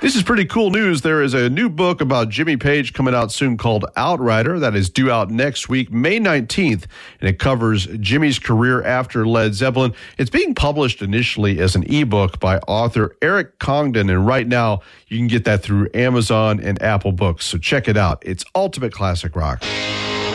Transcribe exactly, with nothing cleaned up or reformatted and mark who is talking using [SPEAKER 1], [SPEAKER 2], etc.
[SPEAKER 1] This is pretty cool news. There is a new book about Jimmy Page coming out soon called Outrider that is due out next week, May nineteenth, and it covers Jimmy's career after Led Zeppelin. It's being published initially as an ebook by author Eric Congdon, and right now you can get that through Amazon and Apple Books. So check it out. It's Ultimate Classic Rock.